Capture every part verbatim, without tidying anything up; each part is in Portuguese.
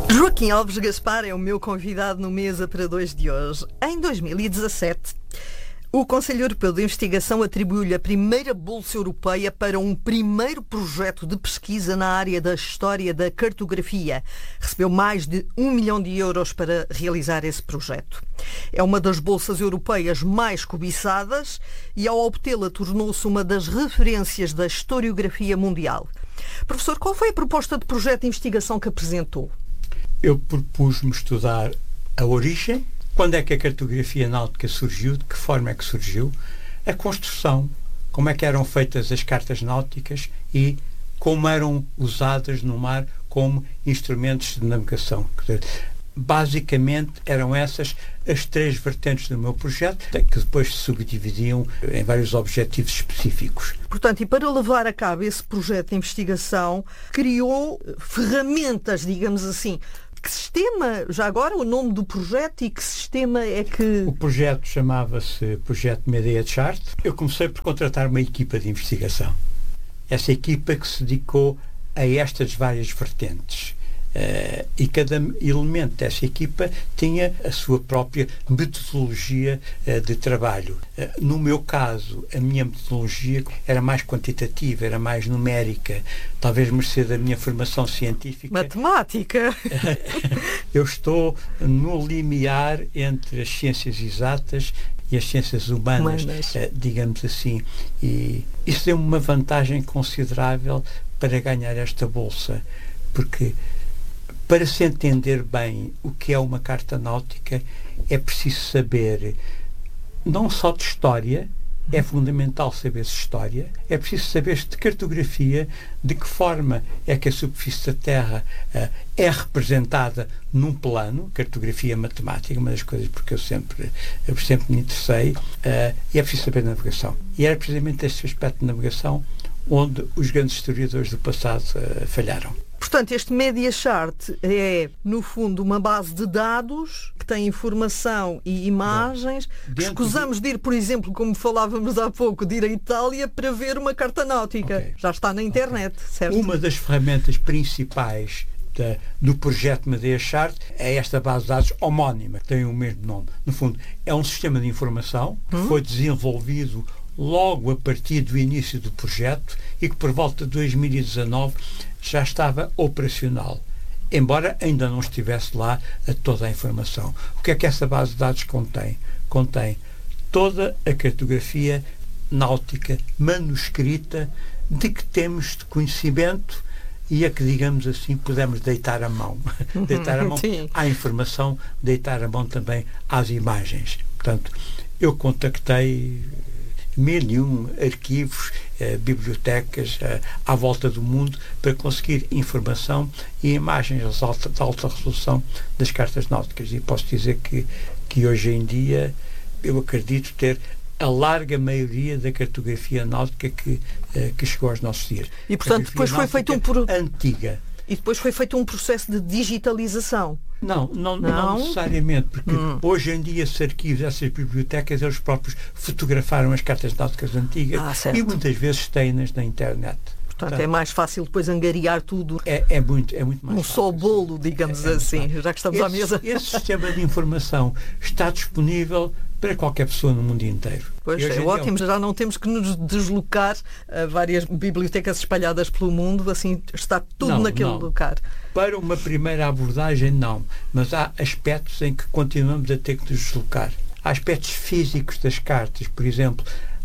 Joaquim Alves Gaspar é o meu convidado no Mesa para dois de hoje. Em dois mil e dezassete, o Conselho Europeu de Investigação atribuiu-lhe a primeira bolsa europeia para um primeiro projeto de pesquisa na área da história da cartografia. Recebeu mais de um milhão de euros para realizar esse projeto. É uma das bolsas europeias mais cobiçadas e, ao obtê-la, tornou-se uma das referências da historiografia mundial. Professor, qual foi a proposta de projeto de investigação que apresentou? Eu propus-me estudar a origem, quando é que a cartografia náutica surgiu, de que forma é que surgiu, a construção, como é que eram feitas as cartas náuticas e como eram usadas no mar como instrumentos de navegação. Quer dizer, basicamente eram essas as três vertentes do meu projeto, que depois se subdividiam em vários objetivos específicos. Portanto, e para levar a cabo esse projeto de investigação, criou ferramentas, digamos assim. Que sistema, já agora, o nome do projeto e que sistema é que... O projeto chamava-se Projeto Medea Chart. Eu comecei por contratar uma equipa de investigação. Essa equipa que se dedicou a estas várias vertentes. Uh, e cada elemento dessa equipa tinha a sua própria metodologia uh, de trabalho. Uh, no meu caso, a minha metodologia era mais quantitativa, era mais numérica, talvez mercê da minha formação científica. Matemática! Eu estou no limiar entre as ciências exatas e as ciências humanas, humanas. Uh, digamos assim. E isso deu-me uma vantagem considerável para ganhar esta bolsa, porque para se entender bem o que é uma carta náutica, é preciso saber não só de história, é fundamental saber-se história, é preciso saber-se de cartografia, de que forma é que a superfície da Terra uh, é representada num plano, cartografia matemática, uma das coisas porque eu sempre, eu sempre me interessei, uh, e é preciso saber navegação. E era precisamente este aspecto de navegação onde os grandes historiadores do passado uh, falharam. Portanto, este Medea Chart é, no fundo, uma base de dados que tem informação e imagens. Escusamos de ir, por exemplo, como falávamos há pouco, de ir à Itália para ver uma carta náutica. Okay. Já está na internet, okay. Certo? Uma das ferramentas principais da, do projeto Medea Chart é esta base de dados homónima, que tem o mesmo nome. No fundo, é um sistema de informação que hum? foi desenvolvido logo a partir do início do projeto e que por volta de dois mil e dezanove já estava operacional, embora ainda não estivesse lá a toda a informação. O que é que essa base de dados contém? Contém toda a cartografia náutica manuscrita de que temos de conhecimento e a que, digamos assim, podemos deitar a mão. Deitar a mão à informação, deitar a mão também às imagens. Portanto, eu contactei mil e um arquivos, eh, bibliotecas eh, à volta do mundo para conseguir informação e imagens de alta, de alta resolução das cartas náuticas. E posso dizer que, que hoje em dia eu acredito ter a larga maioria da cartografia náutica que, eh, que chegou aos nossos dias. E, portanto, depois foi feito um... Pro... antiga. E depois foi feito um processo de digitalização. Não, não, não? não necessariamente, porque hum. hoje em dia esses arquivos, essas bibliotecas, eles próprios fotografaram as cartas náuticas antigas ah, e muitas vezes têm-nas na internet. Portanto, Portanto, é mais fácil depois angariar tudo. É, é, muito, é muito mais um fácil. Um só bolo, digamos é, é assim, já que estamos esse, à mesa. Esse sistema de informação está disponível para qualquer pessoa no mundo inteiro. Pois é, ótimo, já não temos que nos deslocar a várias bibliotecas espalhadas pelo mundo, assim está tudo não, naquele não. lugar. Para uma primeira abordagem, não. Mas há aspectos em que continuamos a ter que nos deslocar. Há aspectos físicos das cartas, por exemplo,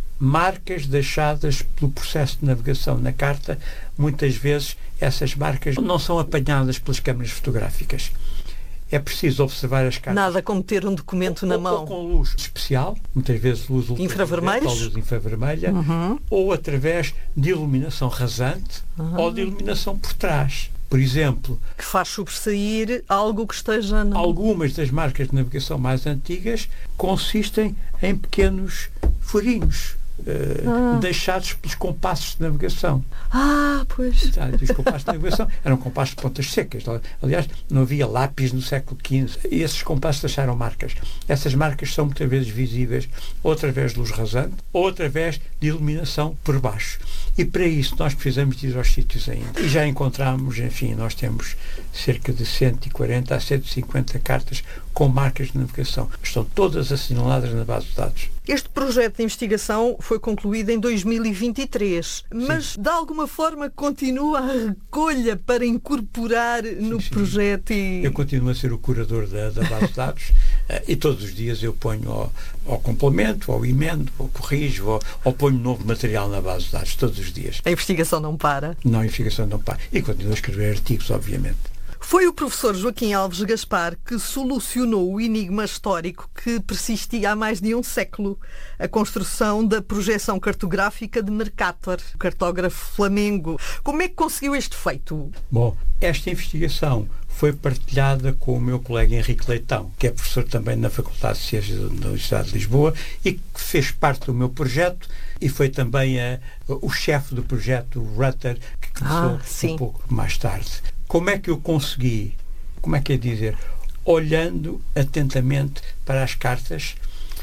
marcas deixadas pelo processo de navegação na carta. Muitas vezes essas marcas não são apanhadas pelas câmaras fotográficas. É preciso observar as cartas. Nada como ter um documento ou, na ou, mão. Ou com luz especial, muitas vezes luz infravermelha, ou luz infravermelha, uhum. ou através de iluminação rasante uhum. ou de iluminação por trás. Por exemplo, que faz sobressair algo que esteja... No... Algumas das marcas de navegação mais antigas consistem em pequenos furinhos, uh, ah. deixados pelos compassos de navegação. Ah, pois. Os compassos de navegação eram compassos de pontas secas. Aliás, não havia lápis no século quinze. E esses compassos deixaram marcas. Essas marcas são muitas vezes visíveis ou através de luz rasante ou através de iluminação por baixo. E para isso nós precisamos de ir aos sítios ainda. E já encontramos, enfim, nós temos cerca de cento e quarenta a cento e cinquenta cartas com marcas de navegação. Estão todas assinaladas na base de dados. Este projeto de investigação foi concluído em dois mil e vinte e três, mas sim, de alguma forma continua a recolha para incorporar no sim, projeto e... Eu continuo a ser o curador da, da base de dados e todos os dias eu ponho ao, ao complemento, ao emendo, ao corrijo, ou, ou ponho novo material na base de dados, todos os dias. A investigação não para? Não, a investigação não para. E continuo a escrever artigos, obviamente. Foi o professor Joaquim Alves Gaspar que solucionou o enigma histórico que persistia há mais de um século, a construção da projeção cartográfica de Mercator, o cartógrafo flamengo. Como é que conseguiu este feito? Bom, esta investigação foi partilhada com o meu colega Henrique Leitão, que é professor também na Faculdade de Ciências da Universidade de Lisboa e que fez parte do meu projeto e foi também a, o chefe do projeto Rutter, que começou ah, um pouco mais tarde. Como é que eu consegui, como é que é dizer, olhando atentamente para as cartas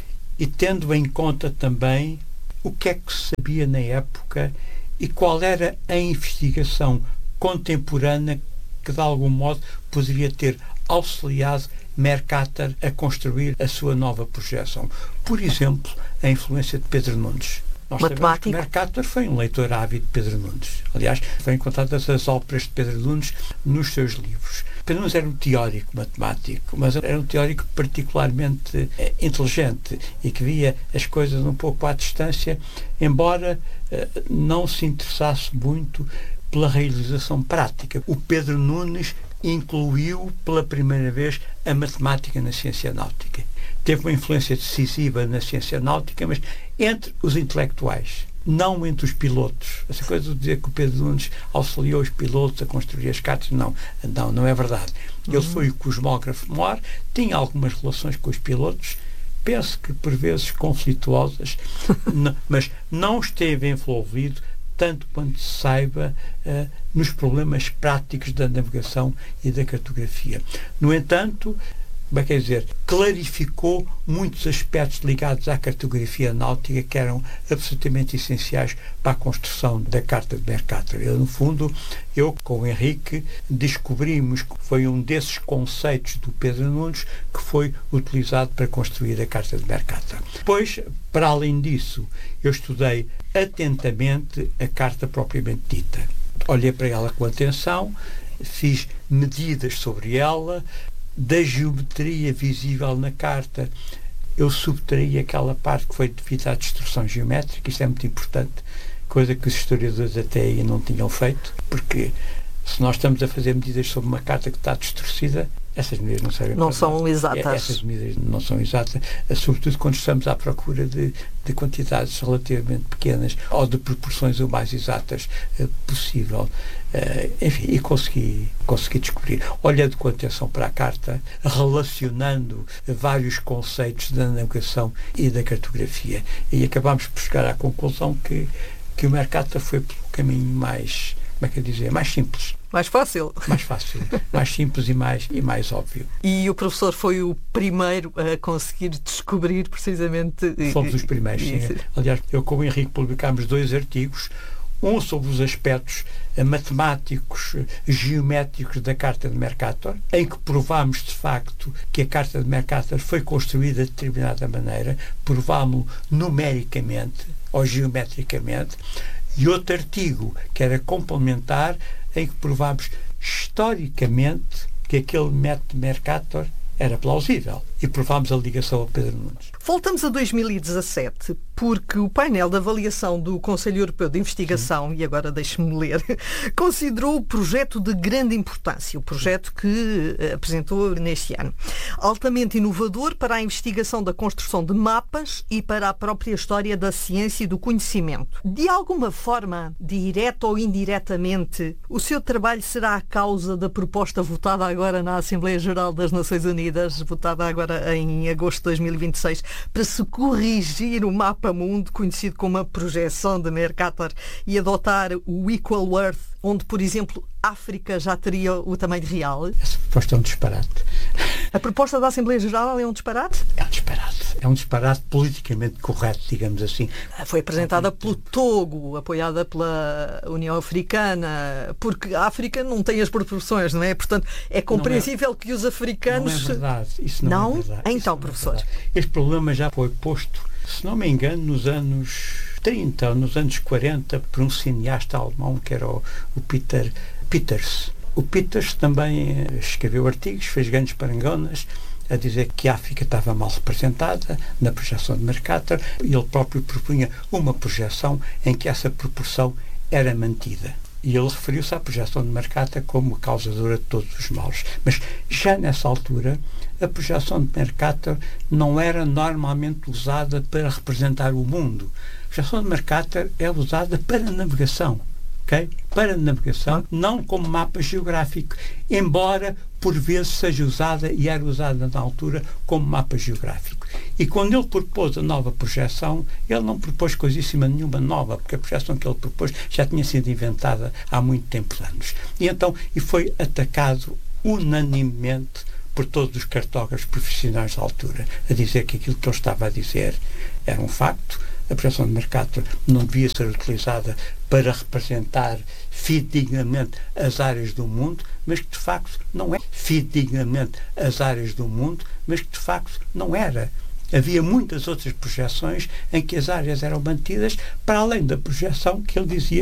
e tendo em conta também o que é que se sabia na época e qual era a investigação contemporânea que de algum modo poderia ter auxiliado Mercator a construir a sua nova projeção. Por exemplo, a influência de Pedro Nunes. Nós sabemos que Mercator foi um leitor ávido de Pedro Nunes. Aliás, foi encontradas as óperas de Pedro Nunes nos seus livros. Pedro Nunes era um teórico matemático, mas era um teórico particularmente eh, inteligente e que via as coisas um pouco à distância, embora eh, não se interessasse muito pela realização prática. O Pedro Nunes incluiu pela primeira vez a matemática na ciência náutica. Teve uma influência decisiva na ciência náutica, mas entre os intelectuais, não entre os pilotos. Essa coisa de dizer que o Pedro Nunes auxiliou os pilotos a construir as cartas, não, não, não é verdade. Ele uhum. foi o cosmógrafo maior, tinha algumas relações com os pilotos, penso que por vezes conflituosas, mas não esteve envolvido tanto quanto se saiba, uh, nos problemas práticos da navegação e da cartografia. No entanto, como é que é dizer, clarificou muitos aspectos ligados à cartografia náutica que eram absolutamente essenciais para a construção da Carta de Mercator. Eu, no fundo, eu com o Henrique descobrimos que foi um desses conceitos do Pedro Nunes que foi utilizado para construir a Carta de Mercator. Depois, para além disso, eu estudei atentamente a carta propriamente dita. Olhei para ela com atenção, fiz medidas sobre ela. Da geometria visível na carta, eu subtraí aquela parte que foi devido à distorção geométrica. Isto é muito importante, coisa que os historiadores até aí não tinham feito, porque se nós estamos a fazer medidas sobre uma carta que está distorcida, essas medidas não servem não para são nada. exatas. Essas medidas não são exatas, sobretudo quando estamos à procura de, de quantidades relativamente pequenas ou de proporções o mais exatas uh, possível. Uh, enfim, e consegui, consegui descobrir, olhando com atenção para a carta, relacionando vários conceitos da navegação e da cartografia. E acabámos por chegar à conclusão que, que o Mercator foi pelo caminho mais, como é que eu dizer, mais simples. Mais fácil. Mais fácil, mais simples e mais, e mais óbvio. E o professor foi o primeiro a conseguir descobrir precisamente... Fomos os primeiros, sim. Aliás, eu com o Henrique publicámos dois artigos, um sobre os aspectos matemáticos, geométricos da Carta de Mercator, em que provámos de facto que a Carta de Mercator foi construída de determinada maneira, provámo-lo numericamente ou geometricamente, e outro artigo que era complementar, em que provámos historicamente que aquele método de Mercator era plausível e provámos a ligação ao Pedro Nunes. Voltamos a dois mil e dezassete, porque o painel de avaliação do Conselho Europeu de Investigação, Sim. e agora deixe-me ler, considerou o projeto de grande importância, o projeto que apresentou neste ano. Altamente inovador para a investigação da construção de mapas e para a própria história da ciência e do conhecimento. De alguma forma, direta ou indiretamente, o seu trabalho será a causa da proposta votada agora na Assembleia Geral das Nações Unidas, votada agora agora em agosto de dois mil e vinte e seis, para se corrigir o mapa mundo, conhecido como a projeção de Mercator, e adotar o Equal Worth, onde, por exemplo, África já teria o tamanho real? Essa proposta é um disparate. A proposta da Assembleia Geral é um disparate? É um disparate. É um disparate politicamente correto, digamos assim. Foi apresentada pelo Togo, apoiada pela União Africana, porque a África não tem as proporções, não é? Portanto, é compreensível que os africanos... Não é verdade. Isso não, não? é verdade. Então, Isso professor. Não é este problema já foi posto, se não me engano, nos anos trinta, nos anos quarenta, por um cineasta alemão que era o, o Peter Peters. O Peters também escreveu artigos, fez grandes parangonas a dizer que a África estava mal representada na projeção de Mercator, e ele próprio propunha uma projeção em que essa proporção era mantida. E ele referiu-se à projeção de Mercator como causadora de todos os males. Mas já nessa altura, a projeção de Mercator não era normalmente usada para representar o mundo. A projeção de Mercator é usada para navegação. Okay? Para navegação, não como mapa geográfico, embora por vezes seja usada, e era usada na altura, como mapa geográfico. E quando ele propôs a nova projeção, ele não propôs coisíssima nenhuma nova, porque a projeção que ele propôs já tinha sido inventada há muito tempo anos. E então, e foi atacado unanimemente por todos os cartógrafos profissionais da altura, a dizer que aquilo que ele estava a dizer era um facto. A projeção de Mercator não devia ser utilizada para representar fidedignamente as áreas do mundo, mas que de facto não é fidedignamente as áreas do mundo, mas que de facto não era. Havia muitas outras projeções em que as áreas eram mantidas para além da projeção que ele dizia